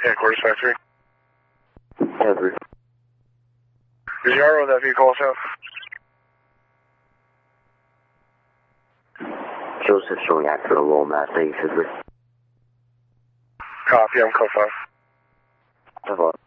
Headquarters 5-3. 5-3. Is Yarrow that vehicle also? Joseph showing accident on Lowell, Mass. Thank you, 5-3. Copy, I'm code 5. Have a